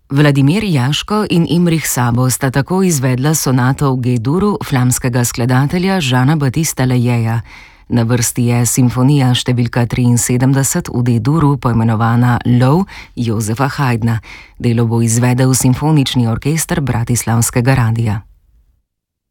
Vladimir Jaško in Imrih Sabo sta tako izvedla sonato v G-duru flamskega skladatelja Žana Batista Lejeja. Na vrsti je simfonija številka 73 v D-duru, poimenovana Lov Jozefa Haydna. Delo bo izvedel Simfonični orkester Bratislavskega radia.